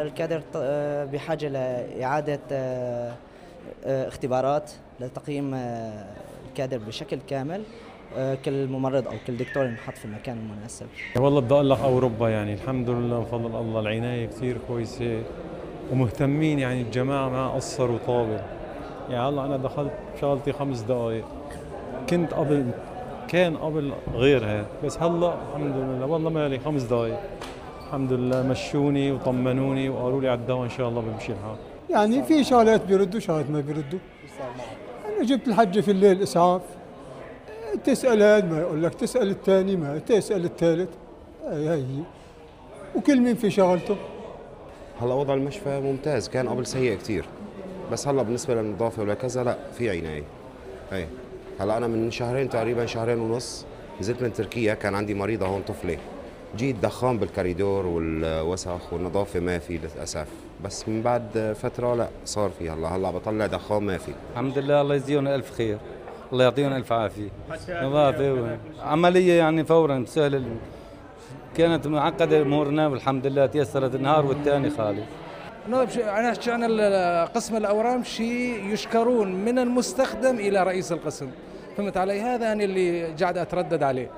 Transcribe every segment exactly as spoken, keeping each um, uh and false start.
الكادر بحاجة لإعادة اختبارات لتقييم الكادر بشكل كامل، كل ممرض أو كل دكتور ينحط في المكان المناسب. والله بدي أقول لك أوروبا يعني الحمد لله بفضل الله العناية كثير كويسة ومهتمين، يعني الجماعة ما قصروا طابة. يعني هلا أنا دخلت شغلتي خمس دقائق، كنت قبل كان قبل غير هيك، بس هلا الحمد لله والله مالي خمس دقائق الحمد لله، مشوني وطمنوني وقالوا لي على الدواء إن شاء الله بمشي الحال. يعني في شغلات بيردوا شغلات ما بيردوا. أنا جبت الحجة في الليل إسعاف، تسأل هذا ما يقول لك، تسأل الثاني ما تسأل الثالث، هي هي وكل مين في شغلته. هلا وضع المشفى ممتاز، كان قبل سيء كثير، بس هلا بالنسبة للنظافة ولا كذا لا في عناية. اي هلا أنا من شهرين تقريبا شهرين ونص نزلت من تركيا، كان عندي مريضة هون طفلة، جيت دخان بالكوريدور والوسخ والنظافة ما في للأسف، بس من بعد فترة لا صار في، هلا هلا بطلع دخان ما في. الحمد لله، الله يجزيهم ألف خير، الله يعطيهم ألف عافية. نظافة عملية يعني فورا سهلة، كانت معقدة أمورنا والحمد لله تيسرت النهار والثاني خالص. أنا أحكي عن قسم الأورام شيء يشكرون من المستخدم إلى رئيس القسم، فهمت علي؟ هذا أنا اللي قاعد أتردد عليه،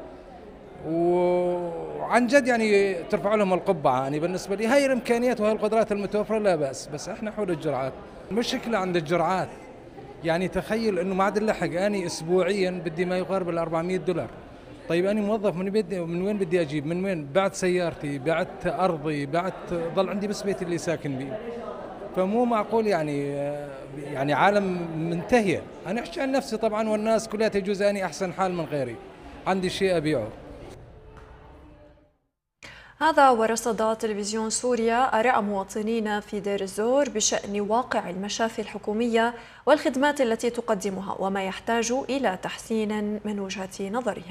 وعن جد يعني ترفع لهم القبعة. يعني بالنسبة لي هاي الإمكانيات وهي القدرات المتوفرة لا بأس، بس إحنا حول الجرعات. المشكلة عند الجرعات، يعني تخيل إنه معد اللحق أنا أسبوعيا بدي ما يقارب ال أربعمئة دولار. طيب أنا موظف، من بدي من وين بدي أجيب؟ من وين؟ بعت سيارتي، بعت أرضي، بعت ضل عندي بس بيتي اللي ساكن به. فمو معقول يعني يعني عالم منتهية. أنا أحكي عن نفسي طبعا، والناس كلها تجوز أني أحسن حال من غيري، عندي شيء أبيعه. هذا ورصد تلفزيون سوريا آراء مواطنين في دير الزور بشأن واقع المشافي الحكومية والخدمات التي تقدمها وما يحتاج إلى تحسين من وجهة نظرهم.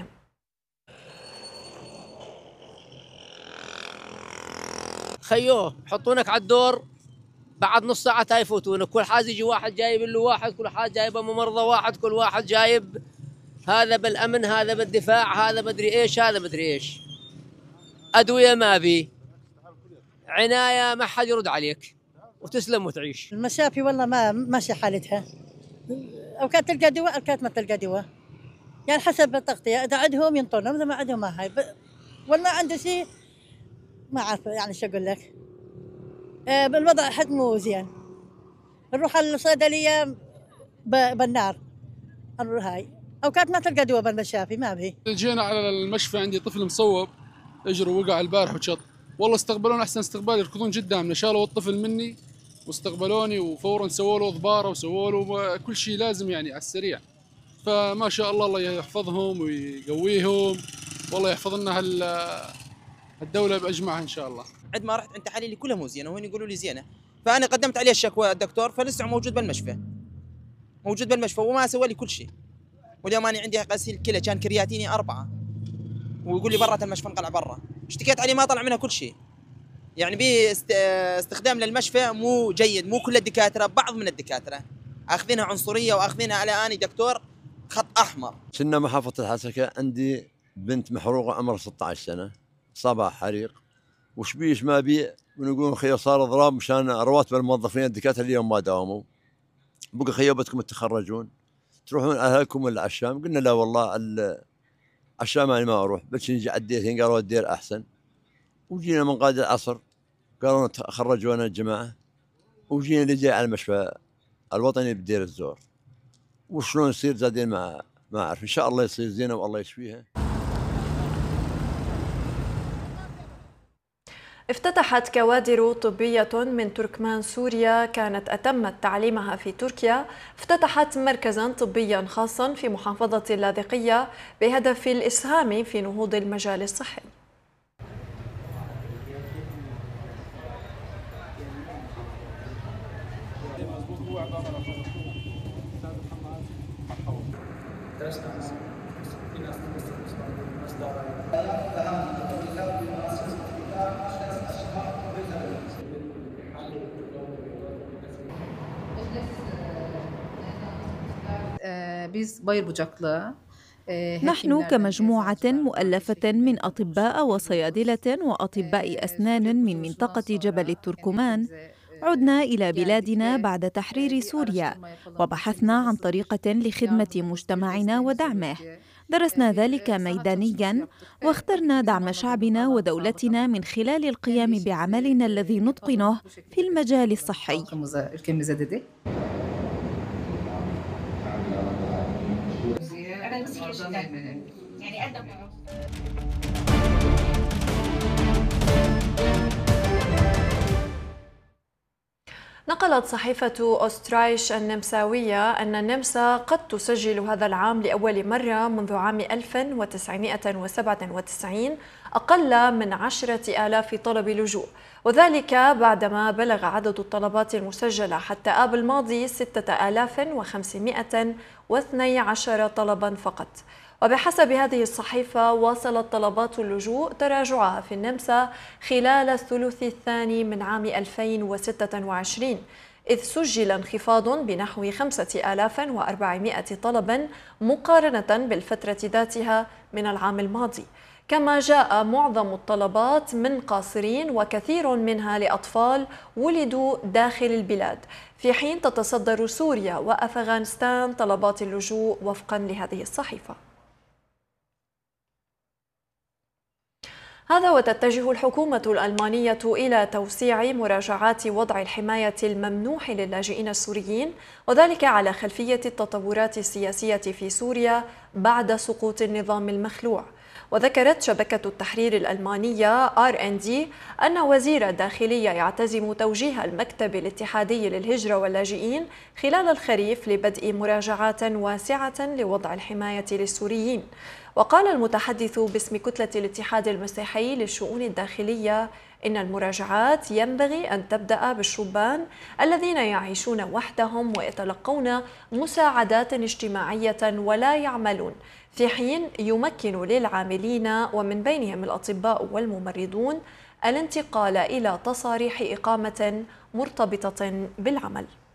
خيوه حطونك على الدور، بعد نص ساعة يفوتونك، كل حاجة يجي واحد جايب له واحد، كل حاجة جايبه ممرضة واحد، كل واحد جايب هذا بالأمن، هذا بالدفاع، هذا مدري إيش، هذا مدري إيش. أدوية ما بي، عناية ما حد يرد عليك، وتسلم وتعيش. المشافي والله ما ماشي حالتها، أوقات تلقى دواء أوقات ما تلقى دواء، يعني حسب التغطية، إذا عندهم ينطونهم، إذا ما عندهم ما هاي. والله عندي شيء ما عارفة يعني شو أقول لك. آه بالوضع حد مو زين، نروح الصيدلية بالنار، نروح هاي أوقات ما تلقى دواء بالمشافي ما به. جينا على المشفى، عندي طفل مصوب اجر ووقع البارح وشط، والله استقبلوني احسن استقبال، يركضون قدامنا، شالوا الطفل مني واستقبلوني وفورا سووا له ضباره وسووا له كل شيء لازم يعني على السريع. فما شاء الله الله يحفظهم ويقويهم، والله يحفظ لنا الدوله باجمعها ان شاء الله. عند ما رحت عند تحاليلي كلها مو زينه، وهن يقولوا لي زينه، فانا قدمت عليه الشكوى الدكتور، فلسه موجود بالمشفى، موجود بالمشفى وما سوى لي كل شيء. واليوم انا عندي غسيل كلى، كان كرياتيني أربعة، ويقول لي برا المشفى انقلع برا، اشتكيت عليه ما طلع منها كل شيء. يعني به استخدام للمشفى مو جيد، مو كل الدكاتره، بعض من الدكاتره اخذينها عنصريه واخذينها على اني دكتور خط احمر. كنا محافظه الحسكه، عندي بنت محروقه عمرها ستة عشر سنه، صابها حريق، وش بيش ما بي، ونقول خيو صار اضراب مشان رواتب الموظفين الدكاتره اليوم ما داوموا، بقى خيو بدكم تتخرجون تروحون اهلكم ولا على الشام؟ قلنا لا والله الشام أنا ما أروح، بس نجي على الدير، قالوا الدير أحسن. وجينا من قاد العصر قالوا خرجونا الجماعة، وجينا اللي جاي على المشفى الوطني بدير الزور. وشلون يصير زادين ما ما أعرف، إن شاء الله يصير زينة والله يشفيها. افتتحت كوادر طبية من تركمان سوريا كانت أتمت تعليمها في تركيا، افتتحت مركزا طبيا خاصا في محافظة اللاذقية بهدف الإسهام في نهوض المجال الصحي. Biz bayır bucaklı نحن كمجموعة مؤلفة من أطباء وصيادلة وأطباء أسنان من منطقة جبل التركمان عدنا إلى بلادنا بعد تحرير سوريا وبحثنا عن طريقة لخدمة مجتمعنا ودعمه. درسنا ذلك ميدانياً واخترنا دعم شعبنا ودولتنا من خلال القيام بعملنا الذي نتقنه في المجال الصحي. نقلت صحيفة أوسترايش النمساوية أن النمسا قد تسجل هذا العام لأول مرة منذ عام ألف وتسعمائة وسبعة وتسعين أقل من عشرة آلاف طلب لجوء، وذلك بعدما بلغ عدد الطلبات المسجلة حتى آب الماضي ستة آلاف وخمسمائة واثني عشر طلبا فقط. وبحسب هذه الصحيفة واصلت طلبات اللجوء تراجعها في النمسا خلال الثلث الثاني من عام ألفين وستة وعشرين، إذ سجل انخفاض بنحو خمسة آلاف وأربعمائة طلب مقارنة بالفترة ذاتها من العام الماضي. كما جاء معظم الطلبات من قاصرين وكثير منها لأطفال ولدوا داخل البلاد، في حين تتصدر سوريا وأفغانستان طلبات اللجوء وفقا لهذه الصحيفة. هذا وتتجه الحكومة الألمانية إلى توسيع مراجعات وضع الحماية الممنوح للاجئين السوريين، وذلك على خلفية التطورات السياسية في سوريا بعد سقوط النظام المخلوع. وذكرت شبكة التحرير الألمانية آر إن دي أن وزير الداخلية يعتزم توجيه المكتب الاتحادي للهجرة واللاجئين خلال الخريف لبدء مراجعات واسعة لوضع الحماية للسوريين. وقال المتحدث باسم كتلة الاتحاد المسيحي للشؤون الداخلية إن المراجعات ينبغي أن تبدأ بالشبان الذين يعيشون وحدهم ويتلقون مساعدات اجتماعية ولا يعملون، في حين يمكن للعاملين ومن بينهم الأطباء والممرضون الانتقال إلى تصاريح إقامة مرتبطة بالعمل.